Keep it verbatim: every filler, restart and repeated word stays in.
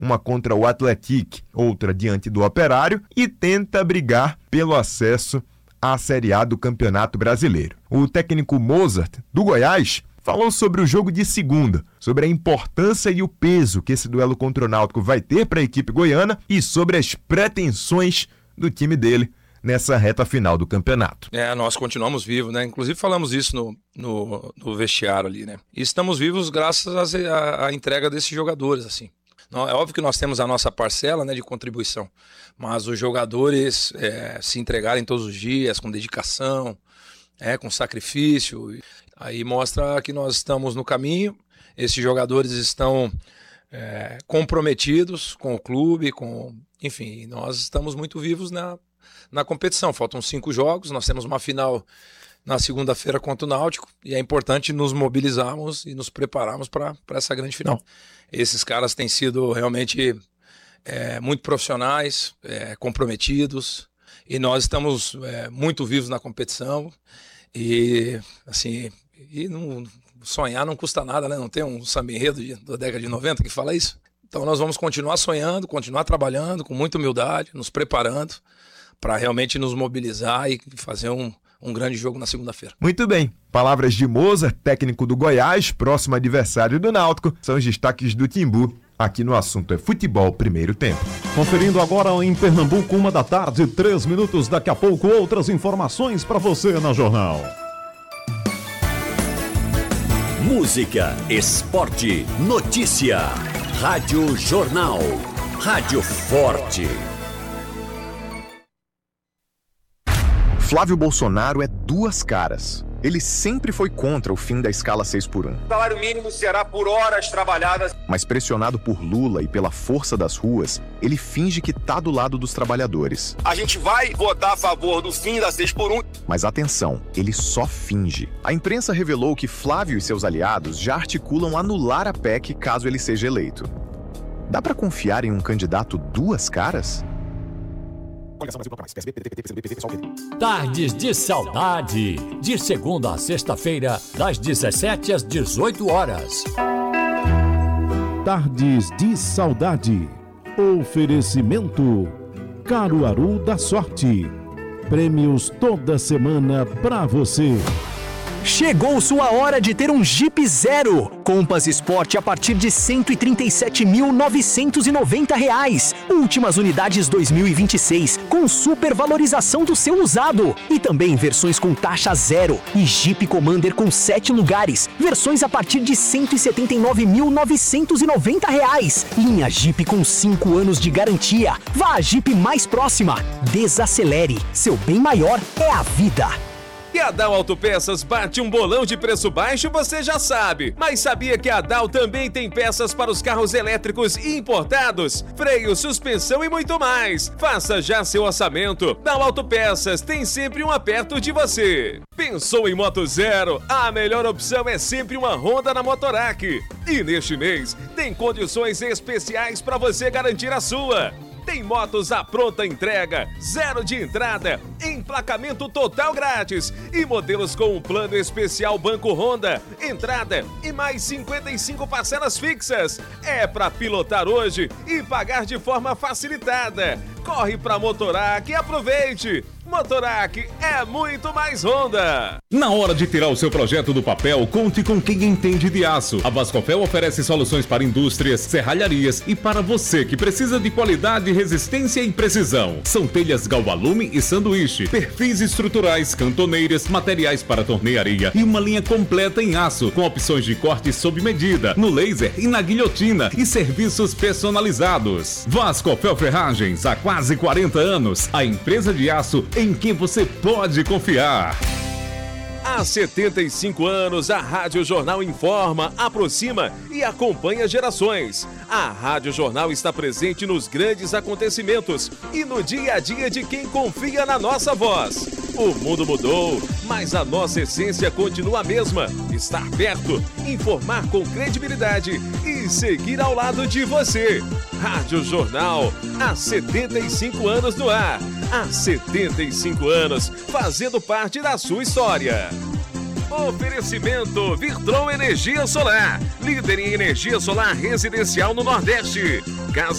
uma contra o Atlético, outra diante do Operário, e tenta brigar pelo acesso à Série A do Campeonato Brasileiro. O técnico Mozart, do Goiás, falou sobre o jogo de segunda, sobre a importância e o peso que esse duelo contra o Náutico vai ter para a equipe goiana e sobre as pretensões do time dele nessa reta final do campeonato. É, nós continuamos vivos, né? Inclusive falamos isso no, no, no vestiário ali, né? E estamos vivos graças à, à entrega desses jogadores, assim. Não, é óbvio que nós temos a nossa parcela, né, de contribuição, mas os jogadores é, se entregarem todos os dias com dedicação, é, com sacrifício, aí mostra que nós estamos no caminho. Esses jogadores estão é, comprometidos com o clube, com, enfim, nós estamos muito vivos na, na competição. Faltam cinco jogos, nós temos uma final na segunda-feira contra o Náutico e é importante nos mobilizarmos e nos prepararmos para essa grande final. Esses caras têm sido realmente é, muito profissionais, é, comprometidos, e nós estamos é, muito vivos na competição. E assim, e não, sonhar não custa nada, né? Não tem um samba enredo de, da década de noventa que fala isso? Então nós vamos continuar sonhando, continuar trabalhando com muita humildade, nos preparando para realmente nos mobilizar e fazer um, um grande jogo na segunda-feira. Muito bem. Palavras de Mozart, técnico do Goiás, próximo adversário do Náutico, são os destaques do Timbu. Aqui no Assunto é Futebol, primeiro tempo. Conferindo agora em Pernambuco, uma da tarde, três minutos. Daqui a pouco, outras informações para você na Jornal. Música, esporte, notícia. Rádio Jornal. Rádio Forte. Flávio Bolsonaro é duas caras. Ele sempre foi contra o fim da escala seis por um. O salário mínimo será por horas trabalhadas. Mas pressionado por Lula e pela força das ruas, ele finge que tá do lado dos trabalhadores. A gente vai votar a favor do fim da seis por um. Mas atenção, ele só finge. A imprensa revelou que Flávio e seus aliados já articulam anular a P E C caso ele seja eleito. Dá pra confiar em um candidato duas caras? Tardes de Saudade, de segunda a sexta-feira, das dezessete às dezoito horas. Tardes de Saudade. Oferecimento Caruaru da Sorte. Prêmios toda semana pra você. Chegou sua hora de ter um Jeep Zero. Compass Sport a partir de cento e trinta e sete mil novecentos e noventa reais. Últimas unidades dois mil e vinte e seis, com supervalorização do seu usado. E também versões com taxa zero. E Jeep Commander com sete lugares. Versões a partir de cento e setenta e nove mil novecentos e noventa reais. Linha Jeep com cinco anos de garantia. Vá à Jeep mais próxima. Desacelere. Seu bem maior é a vida. E a Dal Autopeças bate um bolão de preço baixo, você já sabe. Mas sabia que a Dal também tem peças para os carros elétricos importados? Freio, suspensão e muito mais. Faça já seu orçamento. Dal Autopeças tem sempre um perto de você. Pensou em Moto Zero? A melhor opção é sempre uma Honda na Motorac. E neste mês tem condições especiais para você garantir a sua. Tem motos à pronta entrega, zero de entrada, emplacamento total grátis e modelos com um plano especial Banco Honda, entrada e mais cinquenta e cinco parcelas fixas. É para pilotar hoje e pagar de forma facilitada. Corre para Motorac e aproveite! Motorac é muito mais Honda. Na hora de tirar o seu projeto do papel, conte com quem entende de aço. A Vascofel oferece soluções para indústrias, serralharias e para você que precisa de qualidade, resistência e precisão. São telhas galvalume e sanduíche, perfis estruturais, cantoneiras, materiais para tornearia e uma linha completa em aço, com opções de corte sob medida, no laser e na guilhotina e serviços personalizados. Vascofel Ferragens, há quase quarenta anos, a empresa de aço em quem você pode confiar. Há setenta e cinco anos, a Rádio Jornal informa, aproxima e acompanha gerações. A Rádio Jornal está presente nos grandes acontecimentos e no dia a dia de quem confia na nossa voz. O mundo mudou, mas a nossa essência continua a mesma. Estar perto, informar com credibilidade e seguir ao lado de você. Rádio Jornal, há setenta e cinco anos no ar. Há setenta e cinco anos, fazendo parte da sua história. Oferecimento Virtron Energia Solar, líder em energia solar residencial no Nordeste. Casa